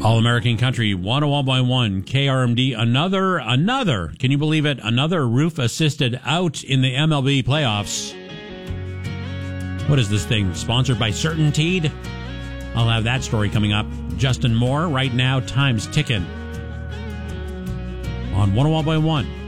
All American Country 101.1 KRMD. Another, can you believe it? Another roof assisted out in the MLB playoffs. What is this thing? Sponsored by Certainteed? I'll have that story coming up. Justin Moore, right now, time's ticking on 101.1